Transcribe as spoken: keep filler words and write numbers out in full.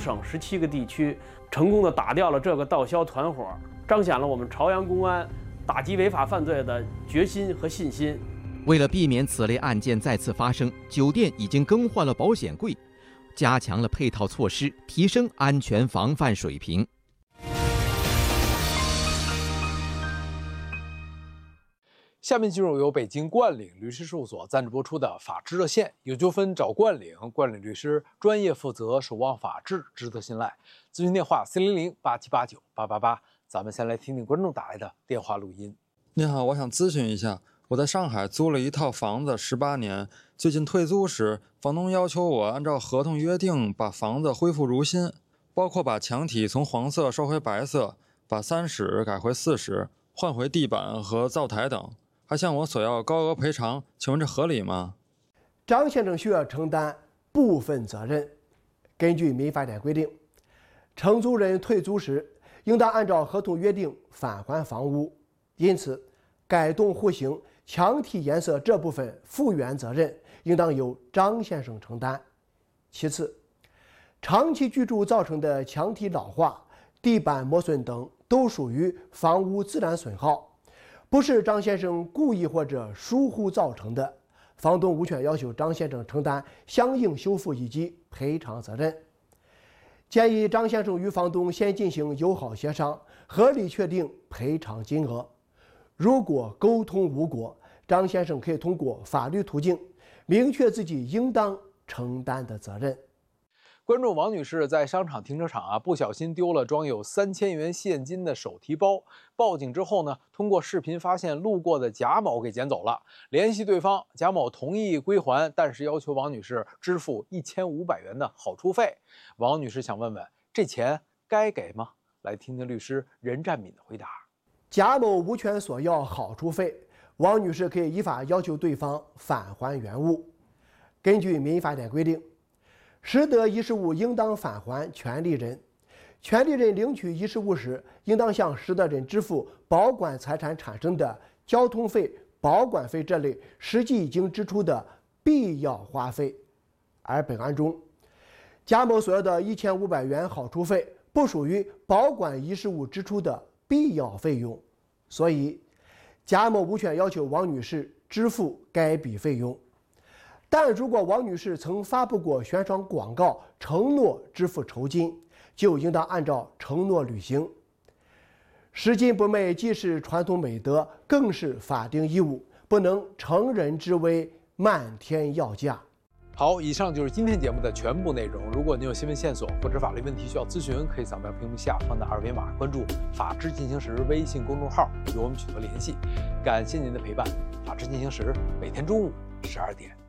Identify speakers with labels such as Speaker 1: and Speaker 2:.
Speaker 1: 省十七个地区，成功的打掉了这个盗销团伙，彰显了我们朝阳公安打击违法犯罪的决心和信心。
Speaker 2: 为了避免此类案件再次发生，酒店已经更换了保险柜，加强了配套措施，提升安全防范水平。
Speaker 3: 下面进入由北京冠岭律师事务所赞助播出的法治热线，有纠纷找冠岭，冠岭律师专业负责，守望法治，值得信赖。咨询电话四零零八七八九八八八。咱们先来听听观众打来的电话录音。
Speaker 4: 你好，我想咨询一下，我在上海租了一套房子十八年，最近退租时，房东要求我按照合同约定把房子恢复如新，包括把墙体从黄色收回白色，把三室改回四室，换回地板和灶台等，还向我索要高额赔偿，请问这合理吗？
Speaker 5: 张先生需要承担部分责任。根据民法典规定，承租人退租时应当按照合同约定返还房屋，因此改动户型、墙体颜色这部分复原责任应当由张先生承担。其次，长期居住造成的墙体老化、地板磨损等都属于房屋自然损耗，不是张先生故意或者疏忽造成的，房东无权要求张先生承担相应修复以及赔偿责任。建议张先生与房东先进行友好协商，合理确定赔偿金额。如果沟通无果，张先生可以通过法律途径明确自己应当承担的责任。
Speaker 3: 观众王女士在商场停车场啊，不小心丢了装有三千元现金的手提包。报警之后呢，通过视频发现路过的贾某给捡走了。联系对方，贾某同意归还，但是要求王女士支付一千五百元的好处费。王女士想问问，这钱该给吗？来听听律师任占敏的回答。
Speaker 5: 贾某无权索要好处费，王女士可以依法要求对方返还原物。根据民法典规定，拾得遗失物应当返还权利人，权利人领取遗失物时，应当向拾得人支付保管财产产生的交通费、保管费这类实际已经支出的必要花费。而本案中，贾某所要的一千五百元好处费不属于保管遗失物支出的必要费用，所以贾某无权要求王女士支付该笔费用。但如果王女士曾发布过宣传广告，承诺支付酬金，就应当按照承诺履行。拾金不昧既是传统美德，更是法定义务，不能乘人之危，漫天要价。
Speaker 3: 好，以上就是今天节目的全部内容。如果您有新闻线索或者法律问题需要咨询，可以扫描屏幕下方的二维码，关注“法治进行时”微信公众号，与我们取得联系。感谢您的陪伴，《法治进行时》每天中午十二点。